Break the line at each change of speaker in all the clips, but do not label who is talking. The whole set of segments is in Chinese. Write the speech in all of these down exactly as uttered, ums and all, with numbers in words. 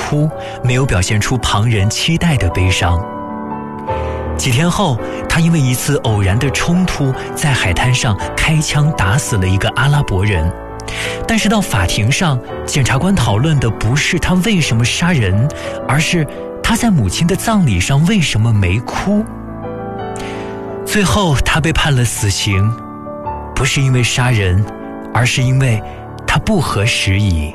哭，没有表现出旁人期待的悲伤。几天后，他因为一次偶然的冲突，在海滩上开枪打死了一个阿拉伯人。但是到法庭上，检察官讨论的不是他为什么杀人，而是他在母亲的葬礼上为什么没哭。最后他被判了死刑，不是因为杀人，而是因为他不合时宜。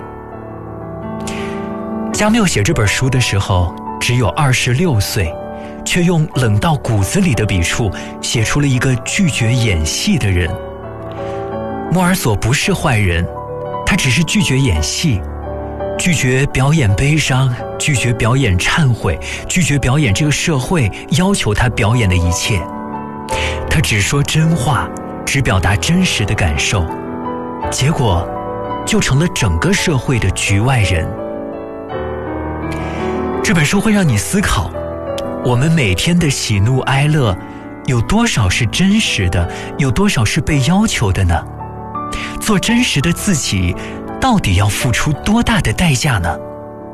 加缪写这本书的时候只有二十六岁，却用冷到骨子里的笔触写出了一个拒绝演戏的人。莫尔索不是坏人，他只是拒绝演戏，拒绝表演悲伤，拒绝表演忏悔，拒绝表演这个社会要求他表演的一切。他只说真话，只表达真实的感受，结果就成了整个社会的局外人。这本书会让你思考，我们每天的喜怒哀乐有多少是真实的，有多少是被要求的呢？做真实的自己到底要付出多大的代价呢？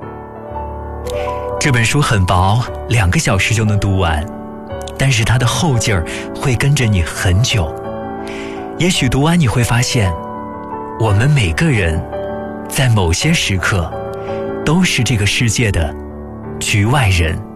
这本书很薄，两个小时就能读完，但是它的后劲儿会跟着你很久。也许读完你会发现，我们每个人在某些时刻都是这个世界的局外人。